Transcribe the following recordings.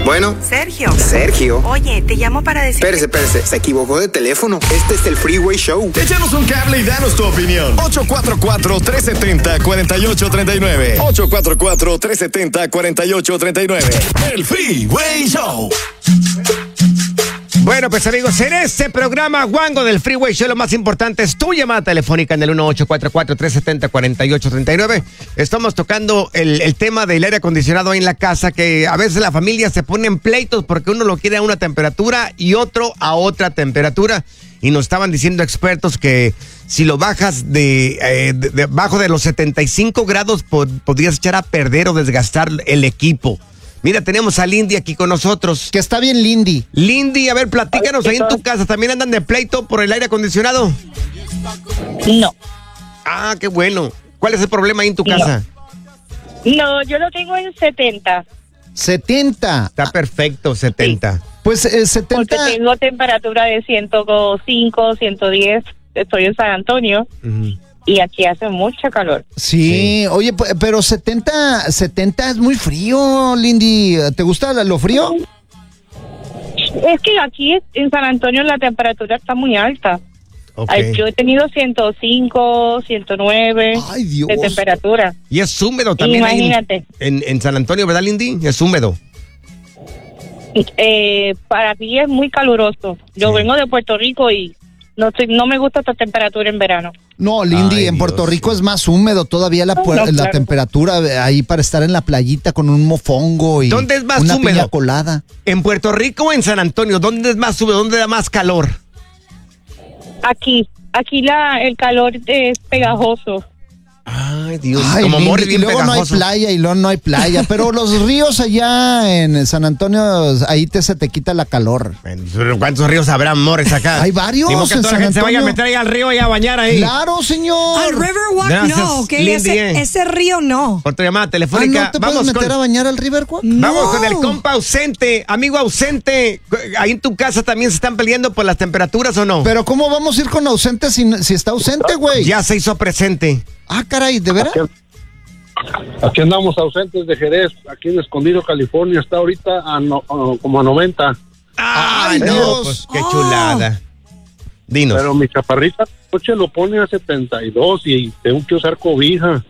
Bueno. Sergio. Oye, te llamo para decir... Espérese. Se equivocó de teléfono. Este es el Freeway Show. Échanos un cable y danos tu opinión. 844-370-4839. 844-370-4839. El Freeway Show. Bueno, pues amigos, en este programa Wango del Freeway Show, lo más importante es tu llamada telefónica en el 1844-370-4839. Estamos tocando el tema del aire acondicionado ahí en la casa, que a veces la familia se pone en pleitos porque uno lo quiere a una temperatura y otro a otra temperatura. Y nos estaban diciendo expertos que si lo bajas debajo de los 75 grados podrías echar a perder o desgastar el equipo. Mira, tenemos a Lindy aquí con nosotros. Que está bien, Lindy. Lindy, a ver, platícanos, ahí en tu casa, ¿también andan de pleito por el aire acondicionado? No. Ah, qué bueno. ¿Cuál es el problema ahí en tu casa? No, yo lo tengo en 70. 70. Está perfecto, 70. Sí. Pues 70. Porque tengo temperatura de 105, 110. Estoy en San Antonio. Uh-huh. Y aquí hace mucho calor. Sí, oye, pero 70 es muy frío, Lindy. ¿Te gusta lo frío? Es que aquí en San Antonio la temperatura está muy alta. Okay. Yo he tenido 105, 109 Ay, Dios. de temperatura. Y es húmedo también. Imagínate. Ahí en San Antonio, ¿verdad, Lindy? Es húmedo. Para mí es muy caluroso. Yo vengo de Puerto Rico y no me gusta esta temperatura en verano. No, Lindy, Ay, en Puerto Dios. Rico es más húmedo todavía la claro. temperatura ahí para estar en la playita con un mofongo y ¿Dónde es más una húmedo? piña colada. ¿En Puerto Rico o en San Antonio? ¿Dónde es más húmedo? ¿Dónde da más calor? Aquí el calor es pegajoso. Ay, Dios. Ay, Como Lindy, Morris y bien luego pegajoso. no hay playa, pero los ríos allá en San Antonio, ahí se te quita la calor. ¿Cuántos ríos habrá, Morris, acá? Hay varios Ni modo que en toda la San gente se vaya a Antonio. meter ahí al río y a bañar ahí. Claro, señor. Al Riverwalk Gracias, no, ¿ok? Lindy, Ese río no. Por tu llamada Ah, telefónica. ¿no te puedes meter a bañar al Riverwalk? Vamos No. con el compa ausente, amigo ausente. Ahí en tu casa también se están peleando por las temperaturas, ¿o no? Pero ¿cómo vamos a ir con ausente si está ausente, güey? Ya se hizo presente. Ah, caray, ¿de veras? Aquí andamos ausentes de Jerez, aquí en Escondido, California, está ahorita como a 90. Ay, no, Dios. pues qué chulada. Dinos. Pero mi chaparrita noche lo pone a 72 y tengo que usar cobija.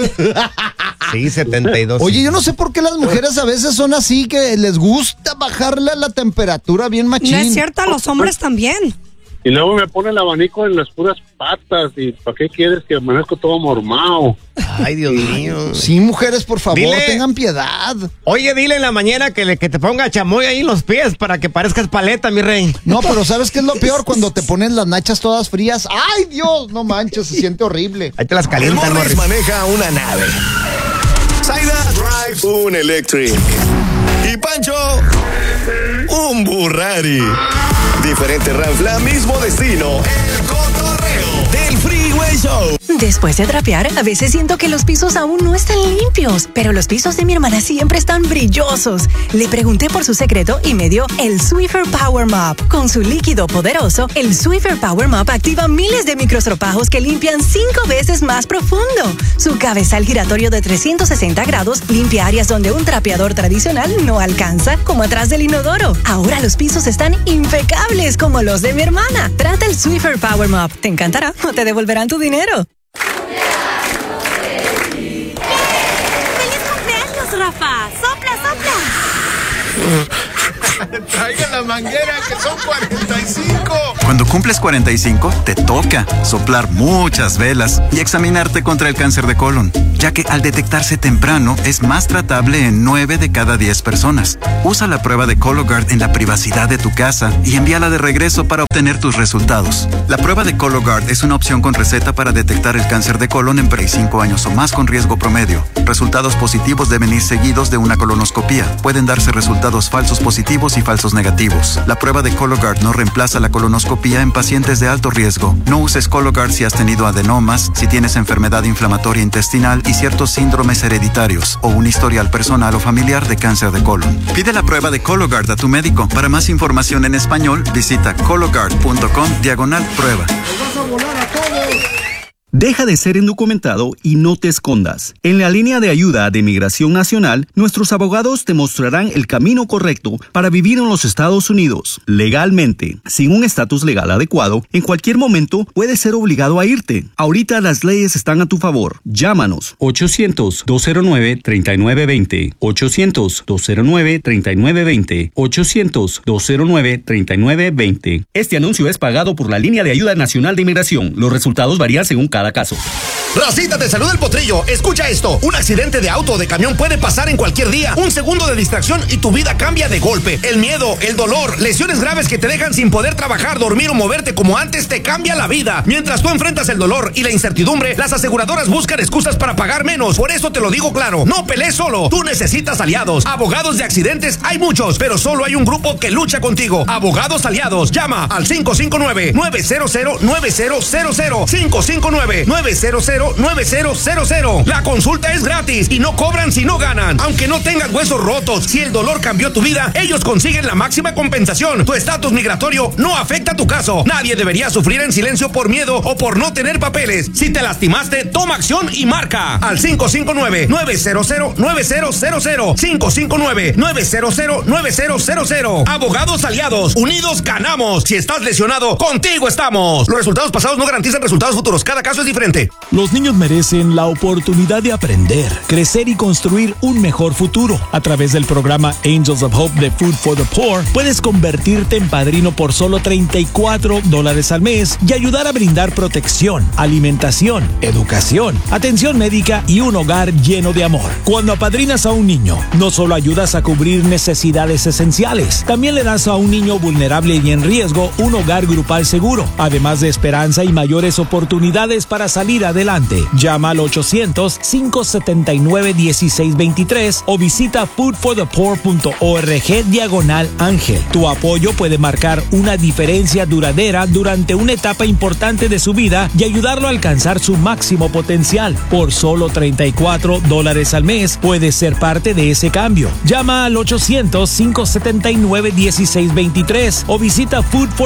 Sí, 72. Oye, yo no sé por qué las mujeres a veces son así, que les gusta bajarle la temperatura bien machín. No es cierto, a los hombres también. Y luego me pone el abanico en las puras patas y ¿para qué quieres que amanezco todo mormado? Ay, Dios mío. Sí, mujeres, por favor, Dile. tengan piedad. Oye, dile en la mañana que te ponga chamoy ahí en los pies para que parezcas paleta, mi rey. No, pero ¿sabes qué es lo peor? Cuando te pones las nachas todas frías. ¡Ay, Dios! No manches, se siente horrible. Ahí te las El calientan, Morris Morris. maneja una nave. Zaida drives un Electric. Y Pancho, un Burrari. Diferente ranfla, mismo destino. El cotorreo del Freeway Show. Después de trapear, a veces siento que los pisos aún no están limpios, pero los pisos de mi hermana siempre están brillosos. Le pregunté por su secreto y me dio el Swiffer Power Mop. Con su líquido poderoso, el Swiffer Power Mop activa miles de microstropajos que limpian 5 veces más profundo. Su cabezal giratorio de 360 grados limpia áreas donde un trapeador tradicional no alcanza, como atrás del inodoro. Ahora los pisos están impecables como los de mi hermana. Trata el Swiffer Power Mop. Te encantará o te devolverán tu dinero. Rafa, sopla. Traigan la manguera, que son 45. Cuando cumples 45, te toca soplar muchas velas y examinarte contra el cáncer de colon, ya que al detectarse temprano es más tratable en 9 de cada 10 personas. Usa la prueba de Cologuard en la privacidad de tu casa y envíala de regreso para obtener tus resultados. La prueba de Cologuard es una opción con receta para detectar el cáncer de colon en 35 años o más con riesgo promedio. Resultados positivos deben ir seguidos de una colonoscopía. Pueden darse resultados falsos positivos y falsos negativos. La prueba de Cologuard no reemplaza la colonoscopía en pacientes de alto riesgo. No uses Cologuard si has tenido adenomas, si tienes enfermedad inflamatoria intestinal y ciertos síndromes hereditarios o un historial personal o familiar de cáncer de colon. Pide la prueba de Cologuard a tu médico. Para más información en español, visita cologuard.com/prueba. Deja de ser indocumentado y no te escondas. En la línea de ayuda de Migración Nacional, nuestros abogados te mostrarán el camino correcto para vivir en los Estados Unidos legalmente. Sin un estatus legal adecuado, en cualquier momento puedes ser obligado a irte. Ahorita las leyes están a tu favor. Llámanos 800-209-3920, 800-209-3920, 800-209-3920. Este anuncio es pagado por la línea de ayuda nacional de inmigración. Los resultados varían según cada caso. Racita, te saluda el Potrillo. Escucha esto. Un accidente de auto o de camión puede pasar en cualquier día. Un segundo de distracción y tu vida cambia de golpe. El miedo, el dolor, lesiones graves que te dejan sin poder trabajar, dormir o moverte como antes te cambia la vida. Mientras tú enfrentas el dolor y la incertidumbre, las aseguradoras buscan excusas para pagar menos. Por eso te lo digo claro. No pelees solo. Tú necesitas aliados. Abogados de accidentes hay muchos, pero solo hay un grupo que lucha contigo. Abogados Aliados. Llama al 559-900-9000. 559-900-9000. La consulta es gratis y no cobran si no ganan. Aunque no tengas huesos rotos, si el dolor cambió tu vida, ellos consiguen la máxima compensación. Tu estatus migratorio no afecta tu caso. Nadie debería sufrir en silencio por miedo o por no tener papeles. Si te lastimaste, toma acción y marca al 559-900-9000. 559-900-9000. Abogados Aliados. Unidos ganamos. Si estás lesionado, contigo estamos. Los resultados pasados no garantizan resultados futuros. Cada caso es diferente. Los niños merecen la oportunidad de aprender, crecer y construir un mejor futuro. A través del programa Angels of Hope de Food for the Poor, puedes convertirte en padrino por solo $34 al mes y ayudar a brindar protección, alimentación, educación, atención médica y un hogar lleno de amor. Cuando apadrinas a un niño, no solo ayudas a cubrir necesidades esenciales, también le das a un niño vulnerable y en riesgo un hogar grupal seguro, además de esperanza y mayores oportunidades para salir adelante. Llama al 800-579-1623 o visita foodforthepoor.org/ángel. Tu apoyo puede marcar una diferencia duradera durante una etapa importante de su vida y ayudarlo a alcanzar su máximo potencial. Por solo $34 al mes puedes ser parte de ese cambio. Llama al 800-579-1623 o visita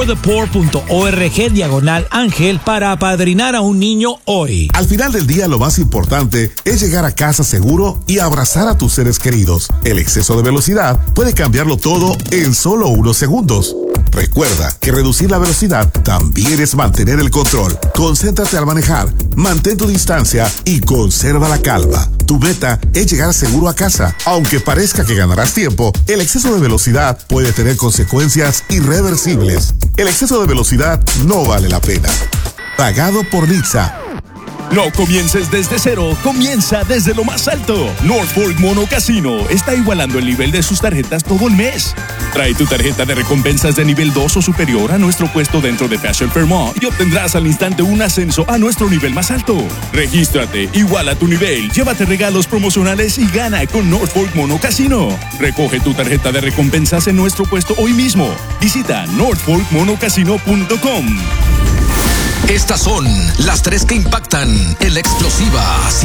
foodforthepoor.org/ángel para apadrinar a un niño hoy. Al final del día, lo más importante es llegar a casa seguro y abrazar a tus seres queridos. El exceso de velocidad puede cambiarlo todo en solo unos segundos. Recuerda que reducir la velocidad también es mantener el control. Concéntrate al manejar, mantén tu distancia y conserva la calma. Tu meta es llegar seguro a casa. Aunque parezca que ganarás tiempo, el exceso de velocidad puede tener consecuencias irreversibles. El exceso de velocidad no vale la pena. Pagado por NHTSA. No comiences desde cero, comienza desde lo más alto. North Fork Mono Casino está igualando el nivel de sus tarjetas todo el mes. Trae tu tarjeta de recompensas de nivel 2 o superior a nuestro puesto dentro de Fashion Fairmont y obtendrás al instante un ascenso a nuestro nivel más alto. Regístrate, iguala tu nivel, llévate regalos promocionales y gana con North Fork Mono Casino. Recoge tu tarjeta de recompensas en nuestro puesto hoy mismo. Visita northforkmonocasino.com. Estas son las 3 que impactan en la explosiva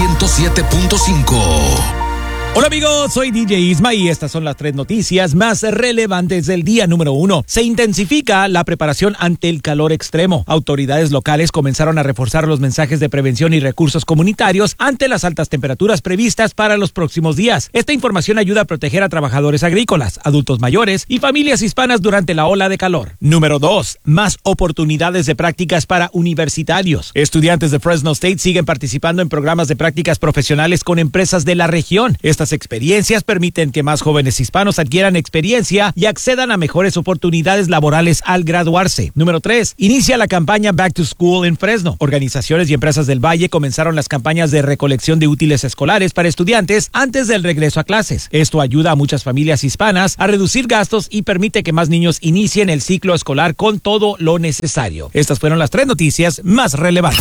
107.5. Hola amigos, soy DJ Isma y estas son las 3 noticias más relevantes del día. Número 1. Se intensifica la preparación ante el calor extremo. Autoridades locales comenzaron a reforzar los mensajes de prevención y recursos comunitarios ante las altas temperaturas previstas para los próximos días. Esta información ayuda a proteger a trabajadores agrícolas, adultos mayores y familias hispanas durante la ola de calor. Número 2. Más oportunidades de prácticas para universitarios. Estudiantes de Fresno State siguen participando en programas de prácticas profesionales con empresas de la región. Estas experiencias permiten que más jóvenes hispanos adquieran experiencia y accedan a mejores oportunidades laborales al graduarse. Número 3. Inicia la campaña Back to School en Fresno. Organizaciones y empresas del Valle comenzaron las campañas de recolección de útiles escolares para estudiantes antes del regreso a clases. Esto ayuda a muchas familias hispanas a reducir gastos y permite que más niños inicien el ciclo escolar con todo lo necesario. Estas fueron las 3 noticias más relevantes.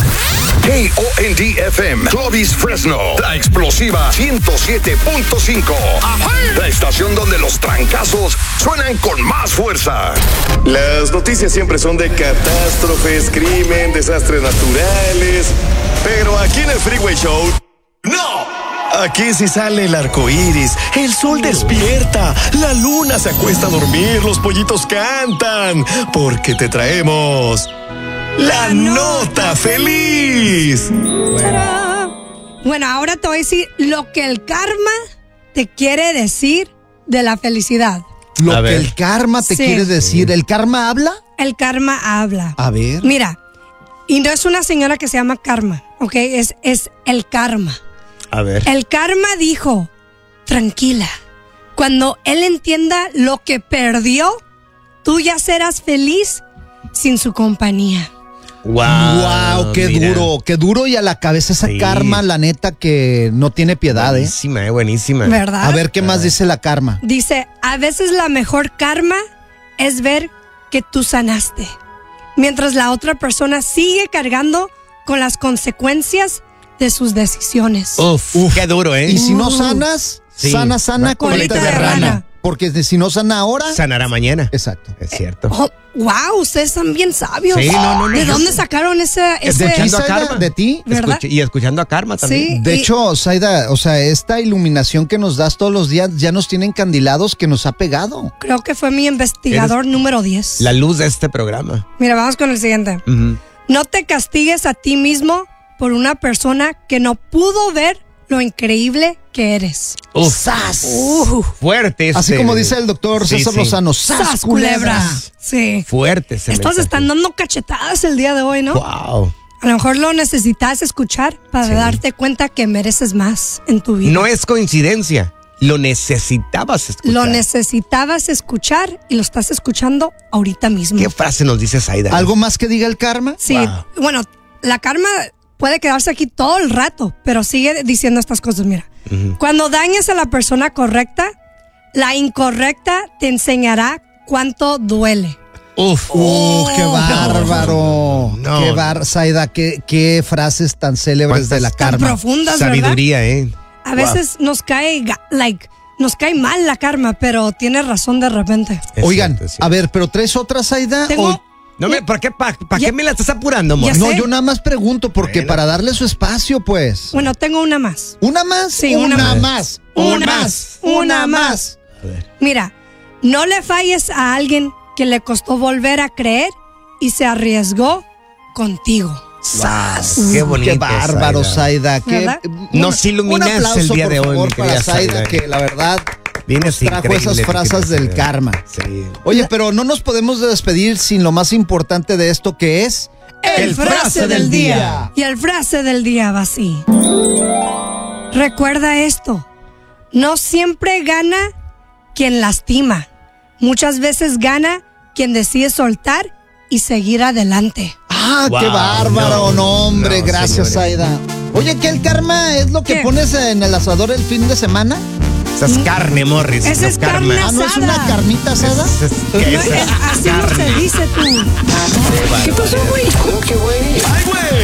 KOND-FM, Clovis, Fresno, la explosiva 107.5. La estación donde los trancazos suenan con más fuerza. Las noticias siempre son de catástrofes, crimen, desastres naturales. Pero aquí en el Freeway Show, ¡no! Aquí sí sale el arco iris, el sol despierta, la luna se acuesta a dormir, los pollitos cantan, porque te traemos La nota feliz. Bueno, ahora te voy a decir lo que el karma te quiere decir de la felicidad. Lo que el karma te quiere decir. ¿El karma habla? El karma habla. A ver. Mira, y no es una señora que se llama Karma, ¿ok? Es el karma. A ver. El karma dijo, tranquila, cuando él entienda lo que perdió, tú ya serás feliz sin su compañía. Wow, qué duro y a la cabeza esa karma, la neta que no tiene piedad, buenísima, buenísima. ¿Verdad? A ver qué más dice la karma. Dice, a veces la mejor karma es ver que tú sanaste, mientras la otra persona sigue cargando con las consecuencias de sus decisiones. Uf, qué duro, ¿eh? Y si no sanas, sana colita de rana. Porque si no sana ahora, sanará mañana. Exacto. Es cierto. Oh, wow, ustedes están bien sabios. Sí, no. ¿De dónde sacaron ese? Escuchando a Karma. De ti. ¿Verdad? Y escuchando a Karma también. Sí, de hecho, Zaida, o sea, esta iluminación que nos das todos los días ya nos tiene encandilados, que nos ha pegado. Creo que fue mi investigador número 10. La luz de este programa. Mira, vamos con el siguiente. No te castigues a ti mismo por una persona que no pudo ver lo increíble que eres. ¡Sas! Fuerte. Así como dice el doctor César Lozano, ¡sas, culebra! Sí. Fuerte. Estos están dando cachetadas el día de hoy, ¿no? Wow. A lo mejor lo necesitas escuchar para darte cuenta que mereces más en tu vida. No es coincidencia. Lo necesitabas escuchar. Lo necesitabas escuchar y lo estás escuchando ahorita mismo. ¿Qué frase nos dice Zaida? ¿Algo más que diga el karma? Sí. Wow. Bueno, la karma puede quedarse aquí todo el rato, pero sigue diciendo estas cosas. Mira, cuando dañes a la persona correcta, la incorrecta te enseñará cuánto duele. Uf. ¡Qué bárbaro! No. Zaida, qué frases tan célebres de la karma. Tan profundas, sabiduría, ¿verdad? A veces nos cae mal la karma, pero tiene razón de repente. Oigan, a ver, ¿pero traes otra, Zaida? No, ¿para qué me la estás apurando, amor? No, yo nada más pregunto porque para darle su espacio, pues. Bueno, tengo una más. ¿Una más? Sí, una más. Una más. Mira, no le falles a alguien que le costó volver a creer y se arriesgó contigo. ¡Sas! ¡Qué bonito! ¡Qué bárbaro, Zaida! Nos iluminaste el día de hoy, por favor, para Zaida, que la verdad trajo esas frases del karma. Sí. Oye, pero no nos podemos despedir sin lo más importante de esto, que es el frase del día. Y el frase del día va así. Recuerda esto: no siempre gana quien lastima. Muchas veces gana quien decide soltar y seguir adelante. ¡Qué bárbaro! No, hombre, gracias, Zaida. Oye, ¿qué el karma es lo que pones en el asador el fin de semana? Esa es carne, Morris. Esa es carne asada. ¿No es una carnita asada? Así no se dice tú. ¿Qué pasó, güey? ¿Cómo que, güey?